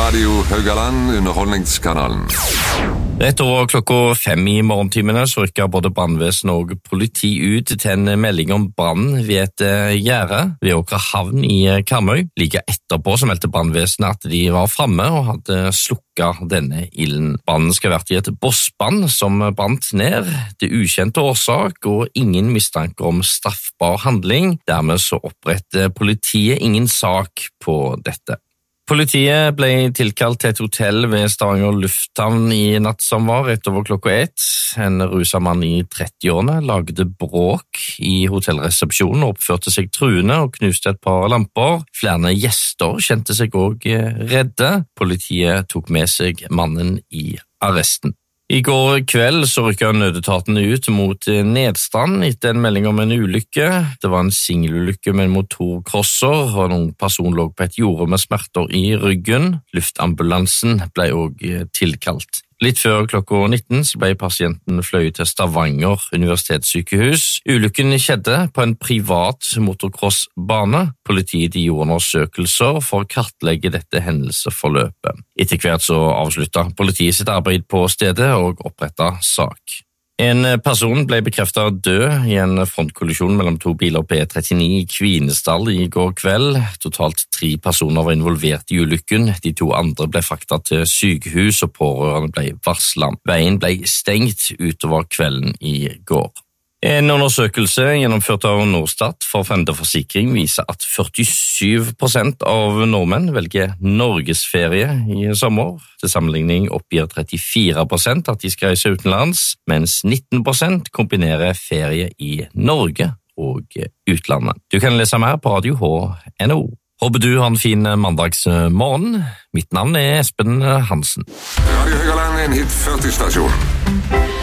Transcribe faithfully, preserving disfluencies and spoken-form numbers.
Radio Haugaland, underholdningskanalen. Rett over klokka fem i morgentimene så rykket både brannvesen og politi ut til en melding om brann ved et gjerde ved Åkra havn i Karmøy. Like etterpå så meldte brannvesenet at de var fremme og hadde slukket denne ilden. Brannen skal ha vært i et bossband som brant ned. Det er ukjente årsak og ingen mistanker om straffbar handling. Dermed så oppretter politiet ingen sak på dette. Politiet ble tilkalt til et hotell ved Stavanger lufthavn i natt som var rett over klokka ett. En ruset mann i trettiårene lagde bråk i hotellresepsjonen og oppførte seg truende og knuste et par lamper. Flere gjester kjente seg også redde. Politiet tok med seg mannen i arresten. I går kveld så rykket nødetatene ut mot Nedstrand etter en melding om en ulykke. Det var en singelulykke med en motorkrosser, og en ung person lå på et jorde med smerter i ryggen. Luftambulansen ble også tilkalt. Litt før klokka nitten ble pasienten fløyet til Stavanger universitetssykehus. Ulykken skjedde på en privat motocrossbane. Politiet gjorde undersøkelser for å kartlegge dette hendelsesforløpet. Etter hvert så avsluttet politiet sitt arbeid på stedet og opprettet sak. En person ble bekreftet død i en frontkollisjon mellom to biler på E trettini i Kvinesdal i går kveld. Totalt tre personer var involvert i ulykken. De to andre ble fraktet til sykehus og pårørende ble varslet. Veien ble stengt utover kvelden i går. En undersøkelse gjennomført av Norstat for Fenderforsikring viser at førtisju prosent av nordmenn velger norgesferie i sommer. Til sammenligning oppgir trettifire prosent at de skal reise utenlands, mens nitten prosent kombinerer ferie i Norge og utlandet. Du kan lese mer på radio punkt h n o. Håper du har en fin mandagsmorgen. Mitt navn er Espen Hansen. Radio Haugaland er en hit førti-stasjon.